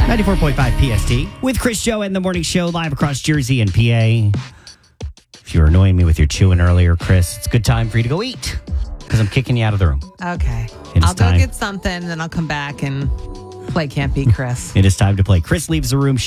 94.5 PST with Chris Joe and the Morning Show live across Jersey and PA. If you were annoying me with your chewing earlier, Chris, it's a good time for you to go eat because I'm kicking you out of the room. Okay. It is I'll go time. get something, then I'll come back and play Can't Beat Chris. It is time to play Chris Leaves the Room.